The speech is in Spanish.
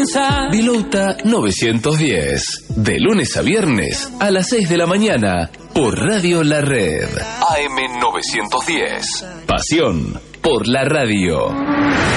pensar. Vilouta 910. De lunes a viernes a las 6 de la mañana por Radio La Red. AM 910. Pasión por la radio.